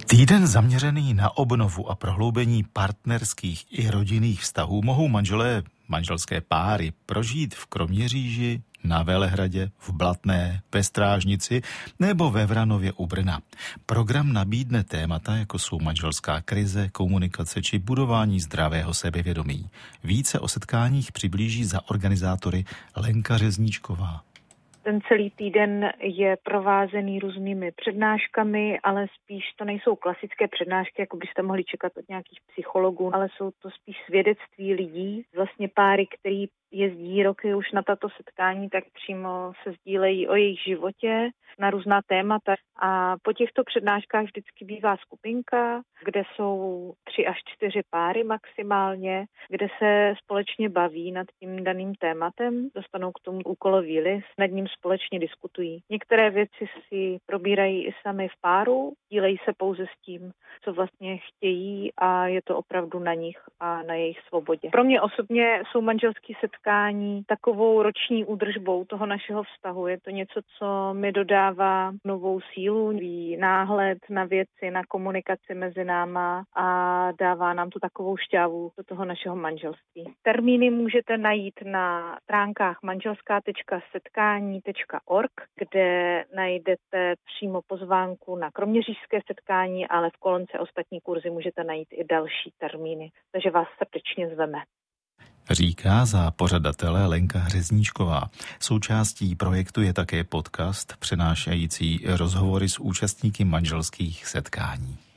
Týden zaměřený na obnovu a prohloubení partnerských i rodinných vztahů mohou manželské páry prožít v Kroměříži, na Velehradě, v Blatné, ve Strážnici nebo ve Vranově u Brna. Program nabídne témata, jako jsou manželská krize, komunikace či budování zdravého sebevědomí. Více o setkáních přiblíží za organizátory Lenka Řezníčková. Ten celý týden je provázený různými přednáškami, ale spíš to nejsou klasické přednášky, jako byste mohli čekat od nějakých psychologů, ale jsou to spíš svědectví lidí, vlastně páry, který jezdí roky už na tato setkání, tak přímo se sdílejí o jejich životě na různá témata. A po těchto přednáškách vždycky bývá skupinka, kde jsou 3 až 4 páry maximálně, kde se společně baví nad tím daným tématem, dostanou k tomu úkolový list, nad ním společně diskutují. Některé věci si probírají i sami v páru, dílejí se pouze s tím, co vlastně chtějí, a je to opravdu na nich a na jejich svobodě. Pro mě osobně jsou manželské setkání takovou roční údržbou toho našeho vztahu. Je to něco, co mi dodává novou sílu, náhled na věci, na komunikaci mezi náma a dává nám to takovou šťávu do toho našeho manželství. Termíny můžete najít na stránkách manželská.setkání.org, kde najdete přímo pozvánku na kroměřížské setkání, ale v kolonce ostatní kurzy můžete najít i další termíny. Takže vás srdečně zveme. Říká za pořadatele Lenka Řezníčková. Součástí projektu je také podcast přenášející rozhovory s účastníky manželských setkání.